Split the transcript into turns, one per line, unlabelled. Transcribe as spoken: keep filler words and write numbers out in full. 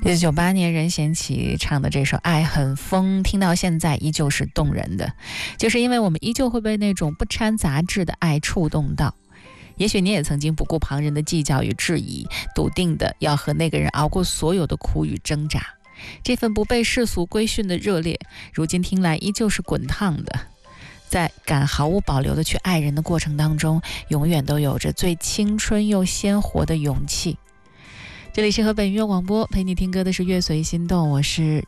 一九九八年任贤齐唱的这首《爱很疯》，听到现在依旧是动人的，就是因为我们依旧会被那种不掺杂质的爱触动到。也许你也曾经不顾旁人的计较与质疑，笃定的要和那个人熬过所有的苦与挣扎。这份不被世俗规训的热烈，如今听来依旧是滚烫的。在敢毫无保留的去爱人的过程当中，永远都有着最青春又鲜活的勇气。这里是河北音乐广播，陪你听歌的是乐随心动，我是